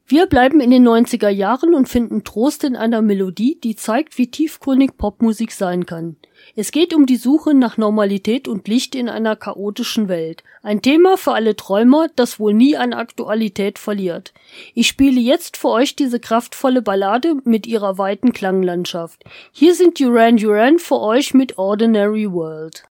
Wir bleiben in den 90er Jahren und finden Trost in einer Melodie, die zeigt, wie tiefgründig Popmusik sein kann. Es geht um die Suche nach Normalität und Licht in einer chaotischen Welt. Ein Thema für alle Träumer, das wohl nie an Aktualität verliert. Ich spiele jetzt für euch diese kraftvolle Ballade mit ihrer weiten Klanglandschaft. Hier sind Duran Duran für euch mit Ordinary World.